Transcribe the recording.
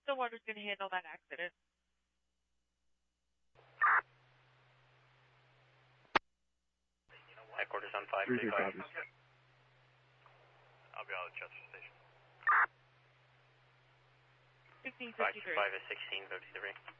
Stillwater's going to handle that accident. Headquarters on 5. I'll be out of Chester Station. 1653. 525 is 1653.